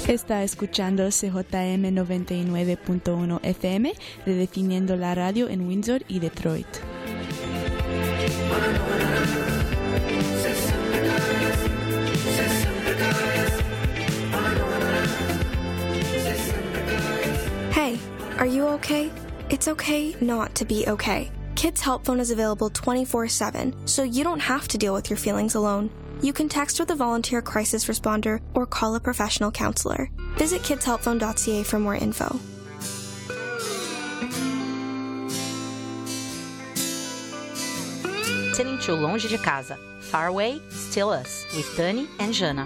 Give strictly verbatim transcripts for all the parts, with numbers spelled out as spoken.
Está escuchando C J M noventa y nueve punto uno F M, redefiniendo la radio en Windsor y Detroit. Hey, are you okay? It's okay not to be okay. Kids Help Phone is available twenty-four seven, so you don't have to deal with your feelings alone. You can text with a volunteer crisis responder or call a professional counselor. Visit kids help phone dot c a for more info. Listening to Longe de Casa, Far Away, Still Us, with Dani and Jana.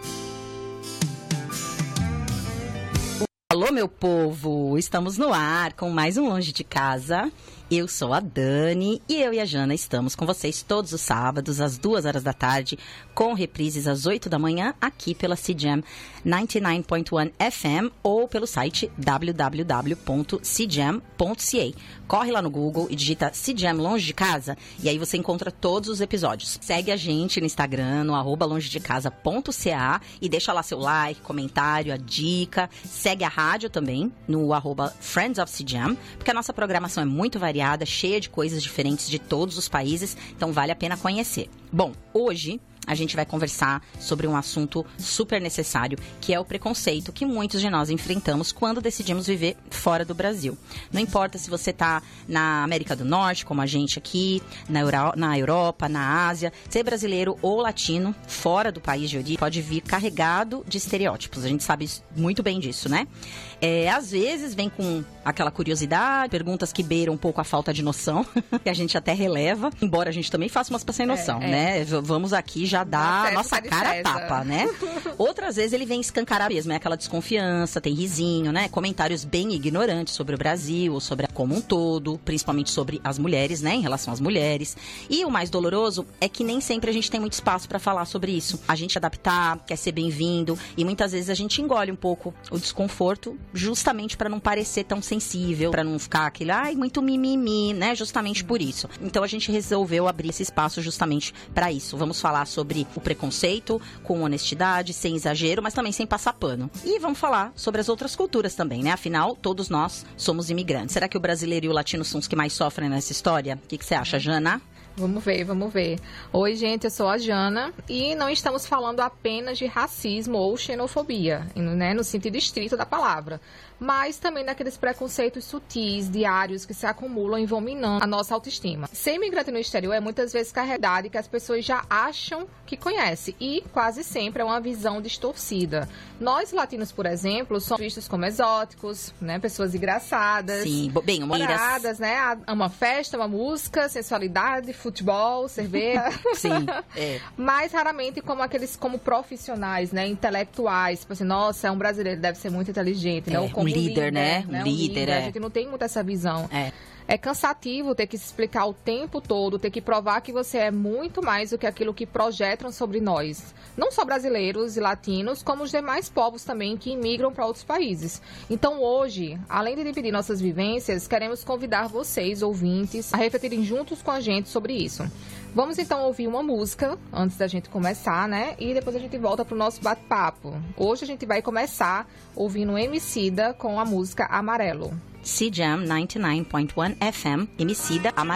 Alô, meu povo! Estamos no ar com mais um Longe de Casa. Eu sou a Dani e eu e a Jana estamos com vocês todos os sábados, às duas horas da tarde, com reprises às oito da manhã, aqui pela C J M noventa e nove ponto um F M ou pelo site w w w ponto c j m ponto c a. Corre lá no Google e digita C J M Longe de Casa e aí você encontra todos os episódios. Segue a gente no Instagram, no arroba longe de casa ponto c a e deixa lá seu like, comentário, a dica. Segue a rádio também no arroba Friends of C J M, porque a nossa programação é muito variada, cheia de coisas diferentes de todos os países, então vale a pena conhecer. Bom, hoje a gente vai conversar sobre um assunto super necessário, que é o preconceito que muitos de nós enfrentamos quando decidimos viver fora do Brasil. Não importa se você está na América do Norte, como a gente aqui, na, Euro, na Europa, na Ásia, ser brasileiro ou latino, fora do país de origem, pode vir carregado de estereótipos. A gente sabe muito bem disso, né? É, às vezes vem com aquela curiosidade, perguntas que beiram um pouco a falta de noção, que a gente até releva, embora a gente também faça umas sem noção, é, né? É. Vamos aqui já dar nossa cara a tapa, né? Outras vezes ele vem escancarar mesmo, é aquela desconfiança, tem risinho, né? Comentários bem ignorantes sobre o Brasil, ou sobre a como um todo, principalmente sobre as mulheres, né? Em relação às mulheres. E o mais doloroso é que nem sempre a gente tem muito espaço para falar sobre isso. A gente adaptar, quer ser bem-vindo, e muitas vezes a gente engole um pouco o desconforto, justamente para não parecer tão sensível, para não ficar aquele, ai, muito mimimi, né? Justamente por isso. Então a gente resolveu abrir esse espaço justamente para isso. Vamos falar sobre o preconceito, com honestidade, sem exagero, mas também sem passar pano. E vamos falar sobre as outras culturas também, né? Afinal, todos nós somos imigrantes. Será que o brasileiro e o latino são os que mais sofrem nessa história? O que, que você acha, Jana? Vamos ver, vamos ver. Oi, gente, eu sou a Jana e não estamos falando apenas de racismo ou xenofobia, né, no sentido estrito da palavra, mas também daqueles preconceitos sutis, diários, que se acumulam e vão minando a nossa autoestima. Ser imigrante no exterior é muitas vezes carregado que as pessoas já acham que conhecem e quase sempre é uma visão distorcida. Nós, latinos, por exemplo, somos vistos como exóticos, né, pessoas engraçadas, sim, bem humilhadas, né, uma festa, uma música, sensualidade, futebol, cerveja. Sim, é. Mas raramente como aqueles como profissionais, né, intelectuais, tipo assim, nossa, é um brasileiro, deve ser muito inteligente, é, né? Ou como um líder, líder né? né? Um líder, líder é. A gente não tem muito essa visão. É. É cansativo ter que se explicar o tempo todo, ter que provar que você é muito mais do que aquilo que projetam sobre nós. Não só brasileiros e latinos, como os demais povos também que imigram para outros países. Então hoje, além de dividir nossas vivências, queremos convidar vocês, ouvintes, a refletirem juntos com a gente sobre isso. Vamos então ouvir uma música antes da gente começar, né? E depois a gente volta pro nosso bate-papo. Hoje a gente vai começar ouvindo Emicida com a música Amarelo. C J M noventa e nove ponto um F M, Emicida, Amarelo.